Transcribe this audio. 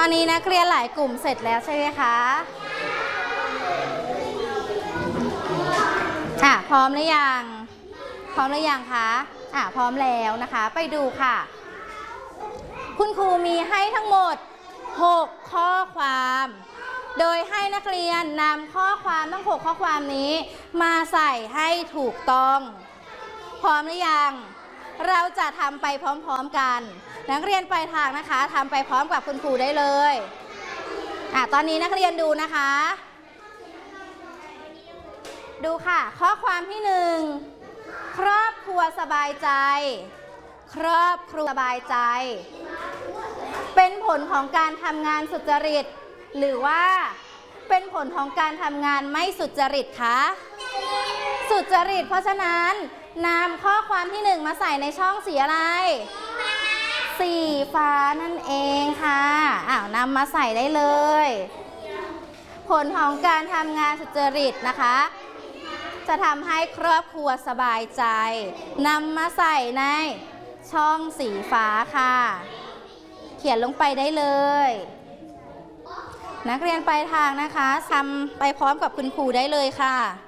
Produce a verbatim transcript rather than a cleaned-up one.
อนนี้นักเรียนหลายกลุ่มเสร็จแล้วใช่ไหมคะอ่ะพร้อมหรือยังพร้อมหรือยังคะอ่ะพร้อมแล้วนะคะไปดูค่ะคุณครูมีให้ทั้งหมดหกข้อความโดยให้นักเรียนนำข้อความทั้งหกข้อความนี้มาใส่ให้ถูกต้องพร้อมหรือยังเราจะทำไปพร้อมๆกันนักเรียนปลายทางนะคะทำไปพร้อมกับคุณครูได้เลยอ่ะตอนนี้นักเรียนดูนะคะดูค่ะข้อความที่หนึ่งครอบครัวสบายใจครอบครัวสบายใจเป็นผลของการทำงานสุจริตหรือว่าเป็นผลของการทำงานไม่สุจริตคะสุจริตเพราะฉะนั้นนำข้อความที่หนึ่งมาใส่ในช่องสีอะไรสีฟ้านั่นเองค่ะอ้าวนำมาใส่ได้เลยผลของการทำงานสุจริตนะคะจะทำให้ครอบครัวสบายใจนำมาใส่ในช่องสีฟ้าค่ะเขียนลงไปได้เลยนักเรียนปลายทางนะคะทำไปพร้อมกับคุณครูได้เลยค่ะ